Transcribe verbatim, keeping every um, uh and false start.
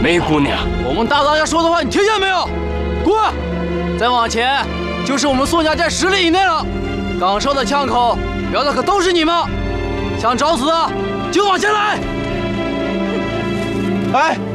梅姑娘， 我们大当家说的话你听见没有？滚！再往前就是我们宋家寨十里以内了。岗哨的枪口瞄的可都是你们，想找死的就往前来！ 哎。